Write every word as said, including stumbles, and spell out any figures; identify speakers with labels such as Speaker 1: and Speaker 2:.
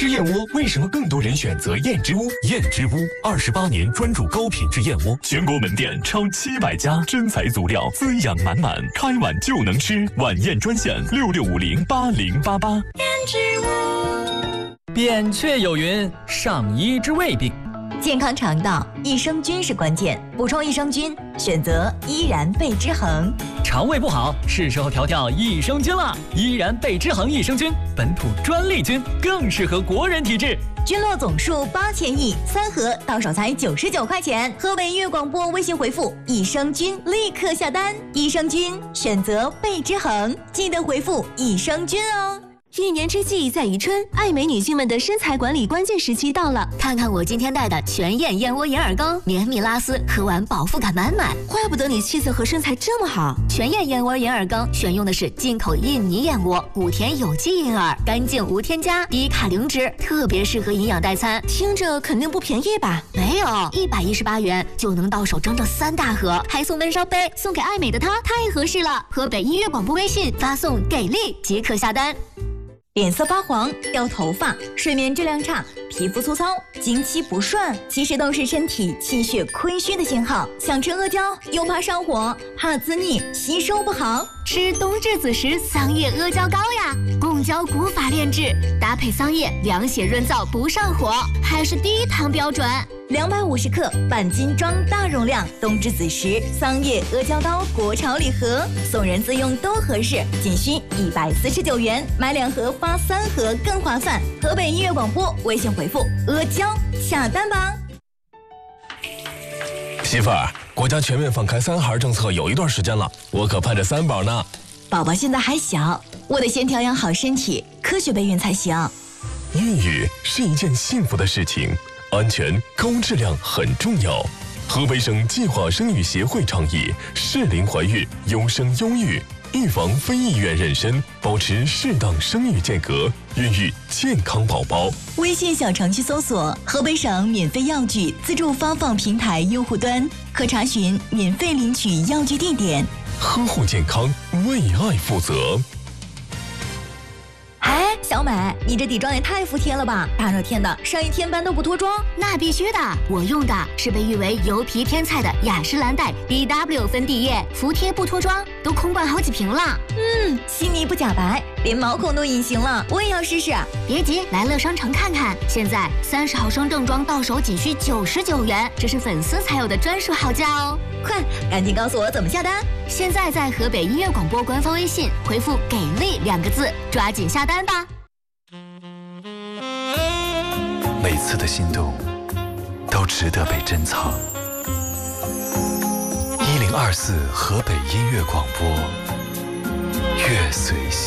Speaker 1: 质燕窝为什么更多人选择燕之屋？
Speaker 2: 燕之屋二十八年专注高品质燕窝，全国门店超七百家，真材足料，滋养满满，开碗就能吃。晚宴专线六六五零八零八八。
Speaker 3: 燕之屋。
Speaker 4: 扁鹊有云：上医之未病。
Speaker 5: 健康肠道，益生菌是关键。补充益生菌，选择依然贝之恒。
Speaker 4: 肠胃不好，是时候调调益生菌了。依然贝之恒益生菌，本土专利菌，更适合国人体质。
Speaker 5: 菌落总数八千亿，三盒到手才九十九块钱。河北音乐广播微信回复益生菌，立刻下单。益生菌选择贝之恒，记得回复益生菌哦。
Speaker 6: 一年之计在于春，爱美女性们的身材管理关键时期到了。
Speaker 7: 看看我今天带的全燕燕窝眼耳膏，绵密拉丝，喝完饱腹感满满。
Speaker 6: 怪不得你气色和身材这么好。
Speaker 7: 全燕燕窝眼耳膏选用的是进口印尼燕窝，古田有机银耳，干净无添加，低卡零脂，特别适合营养代餐。
Speaker 6: 听着肯定不便宜吧？
Speaker 7: 没有，一百一十八元就能到手整整三大盒，还送闷烧杯，送给爱美的她，太合适了。河北音乐广播微信发送给力即可下单。
Speaker 5: 脸色发黄、掉头发、睡眠质量差、皮肤粗糙、经期不顺，其实都是身体气血亏虚的信号。想吃阿胶，又怕上火，怕滋腻，吸收不好，
Speaker 7: 吃冬至子时桑叶阿胶膏呀，贡胶古法炼制，搭配桑叶凉血润燥不上火，还是低糖标准。
Speaker 5: 两百五十克半斤装大容量冬至子时桑叶阿胶膏国潮礼盒，送人自用都合适，仅需一百四十九元，买两盒发三盒更划算。河北音乐广播微信回复阿胶下单吧。
Speaker 8: 媳妇儿，国家全面放开三孩政策有一段时间了，我可盼着三宝呢。
Speaker 5: 宝宝现在还小，我得先调养好身体，科学备孕才行。
Speaker 8: 孕育是一件幸福的事情，安全高质量很重要。河北省计划生育协会倡议适龄怀孕，优生优育，预防非意愿妊娠，保持适当生育间隔，孕育健康宝宝。
Speaker 5: 微信小程序搜索河北省免费药具自助发放平台用户端，可查询免费领取药具地点。
Speaker 8: 呵护健康，为爱负责。
Speaker 5: 哎，小美，你这底妆也太服帖了吧！大热天的，上一天班都不脱妆？
Speaker 7: 那必须的，我用的是被誉为油皮天菜的雅诗兰黛 B W 粉底液，服帖不脱妆，都空罐好几瓶了。
Speaker 5: 嗯，细腻不假白，连毛孔都隐形了，我也要试试。
Speaker 7: 别急，来乐商城看看，现在三十毫升正装到手仅需九十九元，这是粉丝才有的专属好价哦！
Speaker 5: 快，赶紧告诉我怎么下单！
Speaker 7: 现在在河北音乐广播官方微信回复“给力”两个字，抓紧下单吧。
Speaker 9: 每次的心动都值得被珍藏。一零二四河北音乐广播，月随心。